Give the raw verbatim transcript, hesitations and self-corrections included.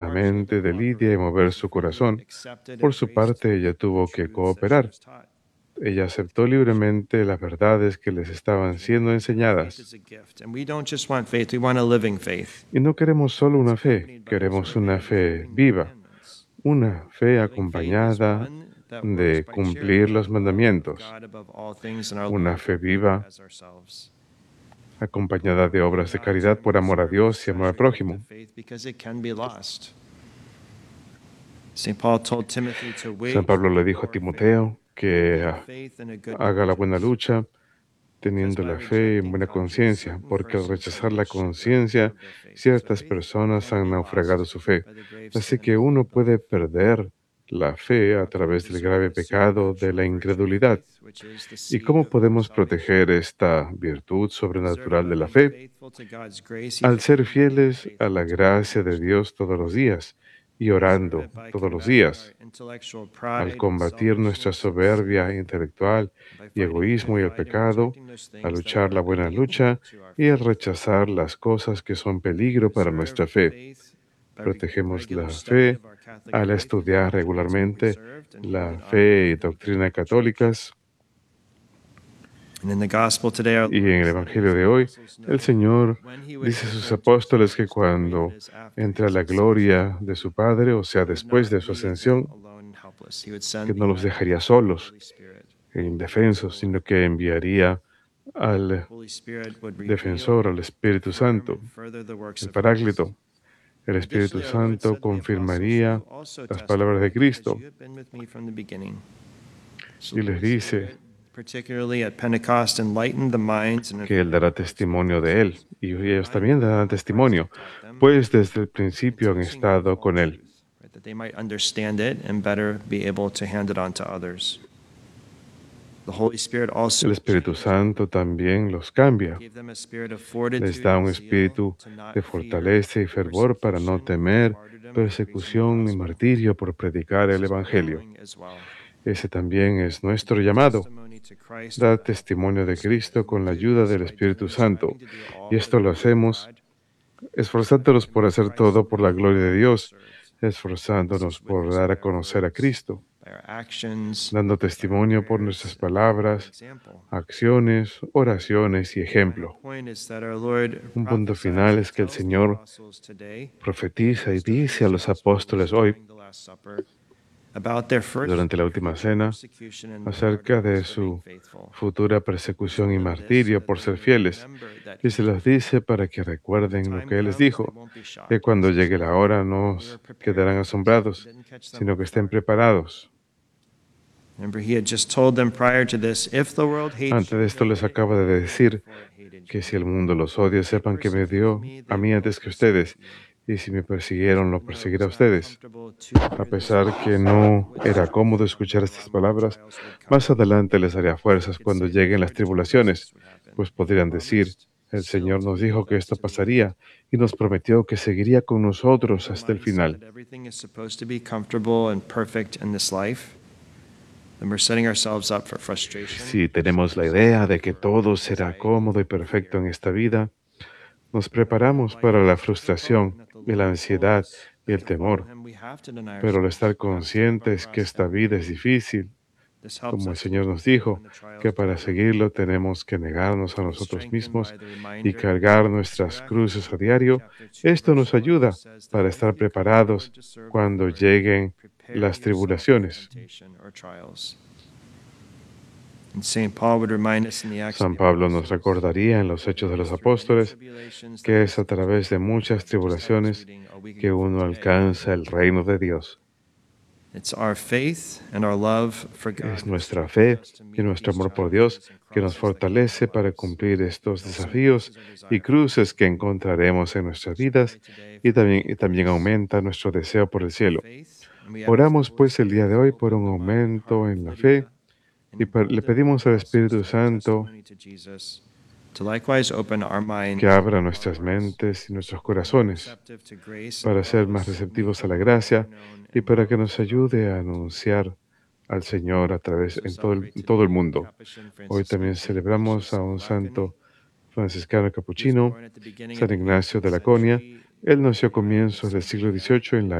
la mente de Lidia y mover su corazón. Por su parte, ella tuvo que cooperar. Ella aceptó libremente las verdades que les estaban siendo enseñadas. Y no queremos solo una fe, queremos una fe viva, una fe acompañada de cumplir los mandamientos, una fe viva acompañada de obras de caridad por amor a Dios y amor al prójimo. San Pablo le dijo a Timoteo que ah, haga la buena lucha teniendo la fe en buena conciencia, porque al rechazar la conciencia, ciertas personas han naufragado su fe. Así que uno puede perder la fe a través del grave pecado de la incredulidad. ¿Y cómo podemos proteger esta virtud sobrenatural de la fe? Al ser fieles a la gracia de Dios todos los días y orando todos los días, al combatir nuestra soberbia intelectual y egoísmo y el pecado, al luchar la buena lucha y al rechazar las cosas que son peligro para nuestra fe. Protegemos la fe al estudiar regularmente la fe y doctrina católicas. Y en el Evangelio de hoy, el Señor dice a sus apóstoles que cuando entre a la gloria de su Padre, o sea, después de su ascensión, que no los dejaría solos e indefensos, sino que enviaría al defensor, al Espíritu Santo, el Paráclito. El Espíritu Santo confirmaría las palabras de Cristo y les dice que Él dará testimonio de Él, y ellos también darán testimonio, pues desde el principio han estado con Él. El Espíritu Santo también los cambia. Les da un espíritu de fortaleza y fervor para no temer persecución y martirio por predicar el Evangelio. Ese también es nuestro llamado, dar testimonio de Cristo con la ayuda del Espíritu Santo. Y esto lo hacemos esforzándonos por hacer todo por la gloria de Dios, esforzándonos por dar a conocer a Cristo, dando testimonio por nuestras palabras, acciones, oraciones y ejemplo. Un punto final es que el Señor profetiza y dice a los apóstoles hoy, durante la última cena, acerca de su futura persecución y martirio por ser fieles, y se los dice para que recuerden lo que Él les dijo, que cuando llegue la hora no quedarán asombrados, sino que estén preparados. Antes de esto les acaba de decir que si el mundo los odia, sepan que me dio a mí antes que ustedes, y si me persiguieron, lo perseguirá a ustedes. A pesar que no era cómodo escuchar estas palabras, más adelante les haría fuerzas cuando lleguen las tribulaciones, pues podrían decir, el Señor nos dijo que esto pasaría y nos prometió que seguiría con nosotros hasta el final. Si tenemos la idea de que todo será cómodo y perfecto en esta vida, nos preparamos para la frustración y la ansiedad y el temor. Pero al estar conscientes que esta vida es difícil, como el Señor nos dijo, que para seguirlo tenemos que negarnos a nosotros mismos y cargar nuestras cruces a diario, esto nos ayuda para estar preparados cuando lleguen las tribulaciones. San Pablo nos recordaría en los Hechos de los Apóstoles que es a través de muchas tribulaciones que uno alcanza el reino de Dios. Es nuestra fe y nuestro amor por Dios que nos fortalece para cumplir estos desafíos y cruces que encontraremos en nuestras vidas y también, y también aumenta nuestro deseo por el cielo. Oramos pues el día de hoy por un aumento en la fe y le pedimos al Espíritu Santo que abra nuestras mentes y nuestros corazones para ser más receptivos a la gracia y para que nos ayude a anunciar al Señor a través en todo el, en todo el mundo. Hoy también celebramos a un santo franciscano capuchino, San Ignacio de Laconia. Él nació a comienzos del siglo dieciocho en la